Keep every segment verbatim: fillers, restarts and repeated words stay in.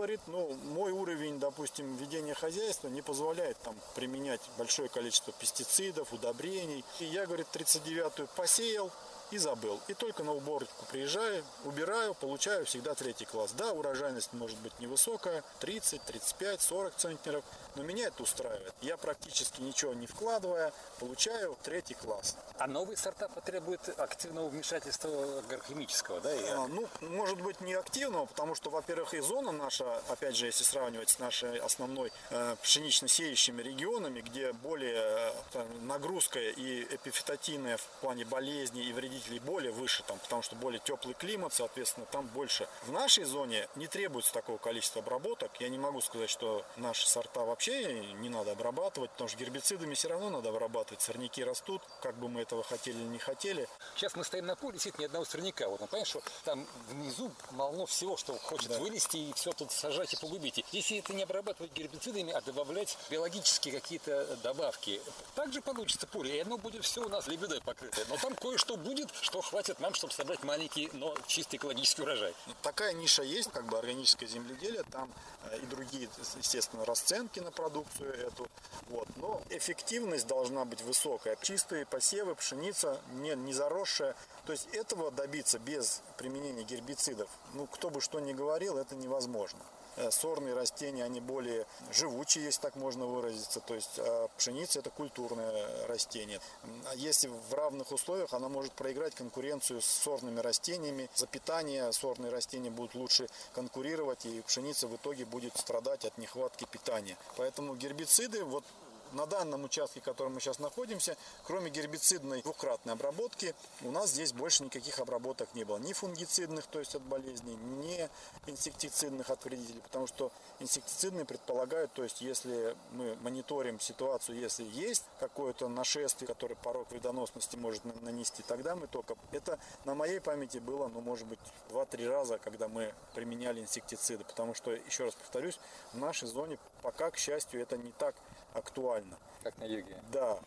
говорит, ну, мой уровень, допустим, ведения хозяйства не позволяет там применять большое количество пестицидов, удобрений. И я, говорит, тридцать девятую посеял и забыл. И только на уборку приезжаю, убираю, получаю всегда третий класс. Да, урожайность может быть невысокая, тридцать, тридцать пять, сорок центнеров, но меня это устраивает. Я практически ничего не вкладывая, получаю третий класс. А новые сорта потребуют активного вмешательства агрохимического, да? И... А, ну, может быть, не активного, потому что, во-первых, и зона наша, опять же, если сравнивать с нашей основной э, пшенично-сеющими регионами, где более э, нагрузка и эпифитотийная в плане болезней и вредителей более выше, там, потому что более теплый климат, соответственно, там больше. В нашей зоне не требуется такого количества обработок. Я не могу сказать, что наши сорта вообще не надо обрабатывать, потому что гербицидами все равно надо обрабатывать. Сорняки растут, как бы мы этого хотели или не хотели. Сейчас мы стоим на поле, действительно, ни одного сорняка. Вот, понимаешь, что там внизу полно всего, что хочет да. вылезти и все тут сажать и погубить. Если это не обрабатывать гербицидами, а добавлять биологические какие-то добавки, также получится поле, и оно будет все у нас лебедой покрытое. Но там кое-что будет, что хватит нам, чтобы собрать маленький, но чистый экологический урожай. Такая ниша есть, как бы органическое земледелие, там и другие, естественно, расценки на продукцию эту. Вот. Но эффективность должна быть высокая. Чистые посевы, пшеница, не, не заросшая. То есть этого добиться без применения гербицидов, ну, кто бы что ни говорил, это невозможно. Сорные растения, они более живучие, если так можно выразиться. То есть пшеница – это культурное растение. Если в равных условиях, она может проиграть конкуренцию с сорными растениями. За питание сорные растения будут лучше конкурировать, и пшеница в итоге будет страдать от нехватки питания. Поэтому гербициды, вот на данном участке, в котором мы сейчас находимся, кроме гербицидной двукратной обработки, у нас здесь больше никаких обработок не было. Ни фунгицидных, то есть от болезней, ни инсектицидных от вредителей. Потому что инсектицидные предполагают, то есть если мы мониторим ситуацию, если есть какое-то нашествие, которое порог вредоносности может нанести, тогда мы только... Это на моей памяти было, ну, может быть, два-три раза, когда мы применяли инсектициды. Потому что, еще раз повторюсь, в нашей зоне пока, к счастью, это не так актуально. Как на юге. Да.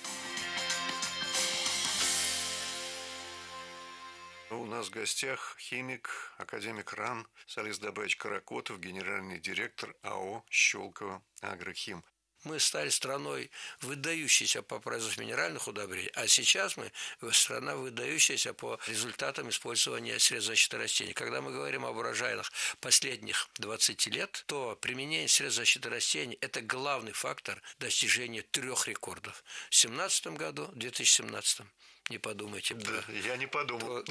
У нас в гостях химик, академик РАН Салис Добаевич Каракотов, генеральный директор АО «Щелково Агрохим». Мы стали страной, выдающейся по производству минеральных удобрений, а сейчас мы страна, выдающаяся по результатам использования средств защиты растений. Когда мы говорим об урожаях последних двадцати лет, то применение средств защиты растений – это главный фактор достижения трех рекордов. В две тысячи семнадцатом году, в две тысячи семнадцатом, не подумайте. Да, про... Я не подумал.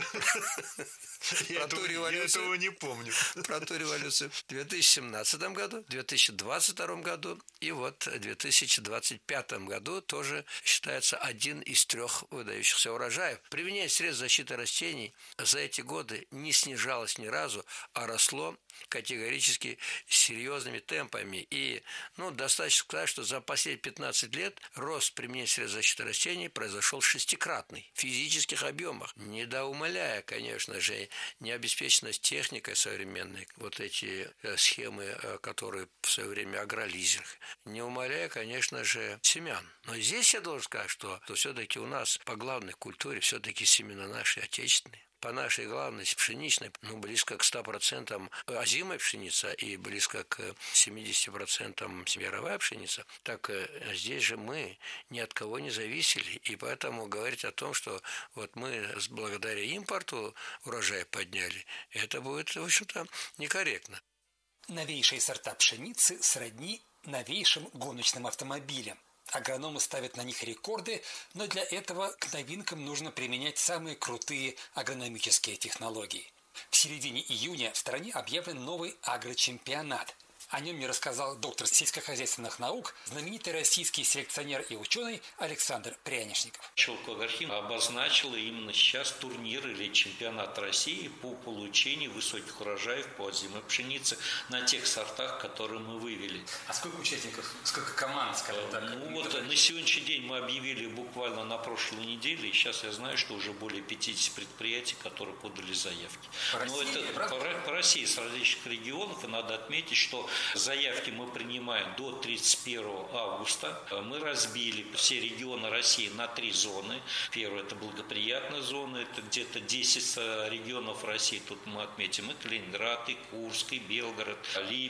Про ту революцию. Я этого не помню. Про ту революцию. В две тысячи семнадцатом году, в две тысячи двадцать втором году и вот в две тысячи двадцать пятом году тоже считается один из трех выдающихся урожаев. Применение средств защиты растений за эти годы не снижалось ни разу, а росло категорически серьезными темпами. И ну, достаточно сказать, что за последние пятнадцать лет рост применения средств защиты растений произошел шестикратный в физических объемах, недоумаляя, конечно же, необеспеченность техникой современной, вот эти схемы, которые в свое время агролизинг, не умаляя, конечно же, семян. Но здесь я должен сказать, что, что все-таки у нас по главной культуре все-таки семена наши отечественные. По нашей главной пшеничной, ну, близко к ста процентам озимая пшеница и близко к семидесяти процентам яровая пшеница, так здесь же мы ни от кого не зависели. И поэтому говорить о том, что вот мы благодаря импорту урожай подняли, это будет, в общем-то, некорректно. Новейшие сорта пшеницы сродни новейшим гоночным автомобилям. Агрономы ставят на них рекорды, но для этого к новинкам нужно применять самые крутые агрономические технологии. В середине июня в стране объявлен новый агрочемпионат. О нем мне рассказал доктор сельскохозяйственных наук, знаменитый российский селекционер и ученый Александр Прянишников. Щелково Агрохим обозначила именно сейчас турнир или чемпионат России по получению высоких урожаев по озимой пшенице на тех сортах, которые мы вывели. А сколько участников, сколько команд, скажем так? Ну вот на сегодняшний день мы объявили буквально на прошлой неделе, и сейчас я знаю, что уже более пятидесяти предприятий, которые подали заявки. По России, Но это по, по России с различных регионов, и надо отметить, что заявки мы принимаем до тридцать первого августа. Мы разбили все регионы России на три зоны. Первая – это благоприятная зона, это где-то десять регионов России. Тут мы отметим и Калининград, и Курск, и Белгород, Липецк,